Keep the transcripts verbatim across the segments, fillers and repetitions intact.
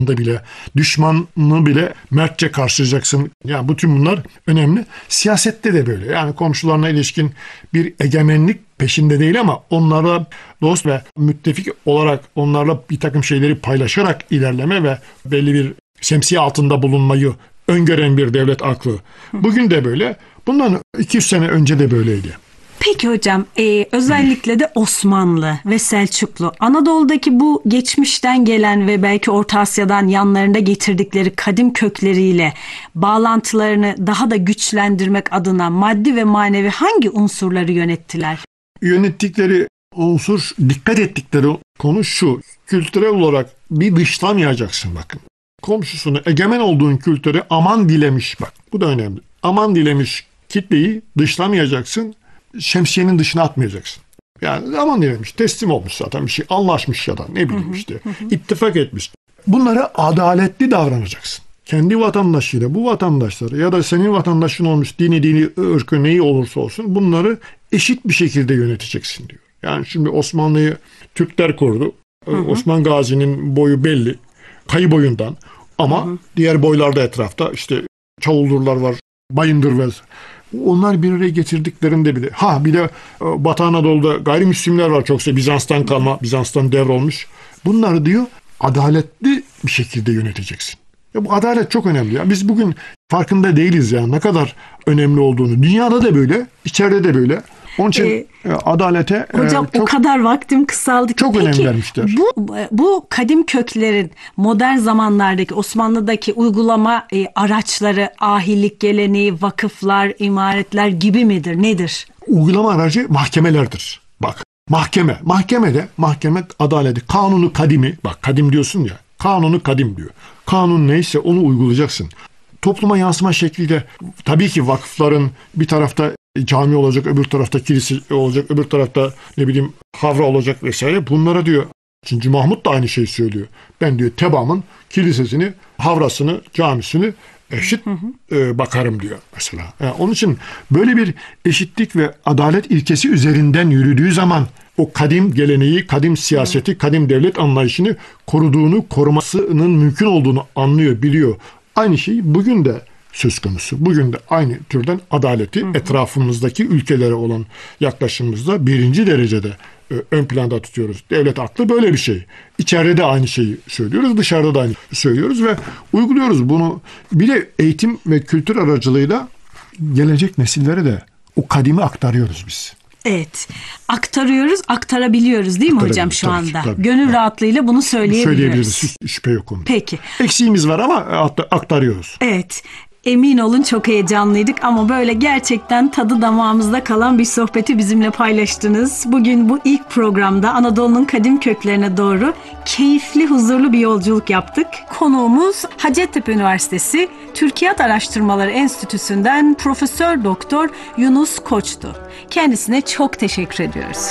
da bile, düşmanını bile mertçe karşılayacaksın. Yani bütün bunlar önemli. Siyasette de böyle. Yani komşularına ilişkin bir egemenlik peşinde değil ama onlara dost ve müttefik olarak onlarla bir takım şeyleri paylaşarak ilerleme ve belli bir şemsiye altında bulunmayı öngören bir devlet aklı. Bugün de böyle. Bundan iki yüz sene önce de böyleydi. Peki hocam, e, özellikle de Osmanlı ve Selçuklu, Anadolu'daki bu geçmişten gelen ve belki Orta Asya'dan yanlarında getirdikleri kadim kökleriyle bağlantılarını daha da güçlendirmek adına maddi ve manevi hangi unsurları yönettiler? Yönettikleri unsur, dikkat ettikleri konu şu: kültürel olarak bir dışlamayacaksın bakın. Komşusunu, egemen olduğun kültüre aman dilemiş, bak bu da önemli. Aman dilemiş kitleyi dışlamayacaksın. Şemsiyenin dışına atmayacaksın. Yani aman dilemiş, teslim olmuş zaten bir şey, anlaşmış ya da ne bileyim işte, ittifak etmiş. Bunlara adaletli davranacaksın. Kendi vatandaşıyla bu vatandaşları ya da senin vatandaşın olmuş dini dini ırkı neyi olursa olsun bunları eşit bir şekilde yöneteceksin diyor. Yani şimdi Osmanlı'yı Türkler kurdu. Hı hı. Osman Gazi'nin boyu belli. Kayı boyundan ama hı hı. diğer boylarda etrafta işte Çavuldurlar var, Bayındır ve onlar bir araya getirdiklerinde bile. Ha bir de Batı Anadolu'da gayrimüslimler var çoksa Bizans'tan kalma, Bizans'tan devrolmuş. Bunları diyor adaletli bir şekilde yöneteceksin. Ya bu adalet çok önemli ya. Biz bugün farkında değiliz ya ne kadar önemli olduğunu. Dünyada da böyle, içeride de böyle. Onun için ee, adalete hocam e, çok, o kadar vaktim kısaldı ki. Çok Peki, önem vermişler. Bu, bu kadim köklerin modern zamanlardaki Osmanlı'daki uygulama e, araçları, ahilik geleneği, vakıflar, imaretler gibi midir? Nedir? Uygulama aracı mahkemelerdir. Bak mahkeme. Mahkemede mahkeme adaleti, kanunu kadimi. Bak kadim diyorsun ya. Kanunu kadim diyor. Kanun neyse onu uygulayacaksın. Topluma yansıma şekliyle tabii ki vakıfların bir tarafta cami olacak, öbür tarafta kilise olacak, öbür tarafta ne bileyim havra olacak vesaire. Bunlara diyor ikinci. Mahmut da aynı şeyi söylüyor. Ben diyor Tebaa'nın kilisesini, havrasını, camisini eşit hı hı. E, bakarım diyor mesela. Yani onun için böyle bir eşitlik ve adalet ilkesi üzerinden yürüdüğü zaman o kadim geleneği, kadim siyaseti, kadim devlet anlayışını koruduğunu, korumasının mümkün olduğunu anlıyor, biliyor. Aynı şey bugün de söz konusu. Bugün de aynı türden adaleti hı hı. etrafımızdaki ülkelere olan yaklaşımımızda birinci derecede e, ön planda tutuyoruz. Devlet aklı böyle bir şey. İçeride de aynı şeyi söylüyoruz, dışarıda da aynı söylüyoruz ve uyguluyoruz bunu. Bir de eğitim ve kültür aracılığıyla gelecek nesillere de o kadimi aktarıyoruz biz. Evet. Aktarıyoruz, aktarabiliyoruz değil mi hocam şu anda? Tabii, tabii. Gönül tabii. rahatlığıyla bunu söyleyebiliriz. Söyleyebiliriz. Hiç şüphe yok onun. Peki. Eksiğimiz var ama aktarıyoruz. Evet. Emin olun çok heyecanlıydık ama böyle gerçekten tadı damağımızda kalan bir sohbeti bizimle paylaştınız. Bugün bu ilk programda Anadolu'nun kadim köklerine doğru keyifli, huzurlu bir yolculuk yaptık. Konuğumuz Hacettepe Üniversitesi Türkiyat Araştırmaları Enstitüsü'nden Profesör Doktor Yunus Koç'tu. Kendisine çok teşekkür ediyoruz.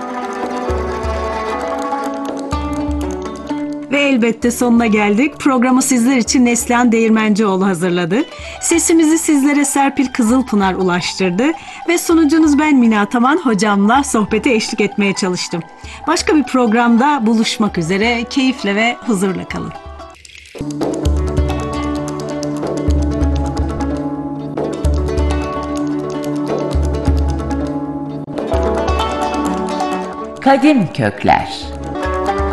Ve elbette sonuna geldik. Programı sizler için Neslihan Değirmencioğlu hazırladı. Sesimizi sizlere Serpil Kızılpınar ulaştırdı. Ve sunucunuz ben Mine Ataman hocamla sohbete eşlik etmeye çalıştım. Başka bir programda buluşmak üzere. Keyifle ve huzurla kalın. Kadim Kökler.